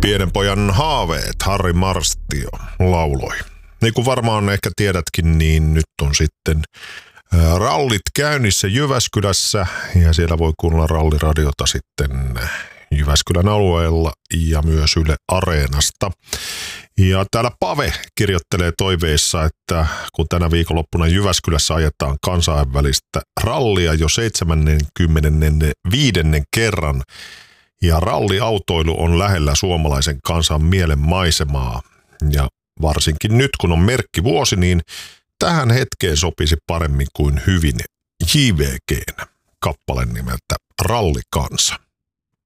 Pienen pojan haaveet, Harri Marstio lauloi. Niin kuin varmaan ehkä tiedätkin, niin nyt on sitten rallit käynnissä Jyväskylässä ja siellä voi kuunnella ralliradiota sitten Jyväskylän alueella ja myös Yle Areenasta. Ja täällä Pave kirjoittelee toiveissa, että kun tänä viikonloppuna Jyväskylässä ajetaan kansainvälistä rallia jo 75. kerran ja ralliautoilu on lähellä suomalaisen kansan mielen maisemaa. Ja varsinkin nyt, kun on merkkivuosi, niin tähän hetkeen sopisi paremmin kuin hyvin JVG:n kappale nimeltä Rallikansa.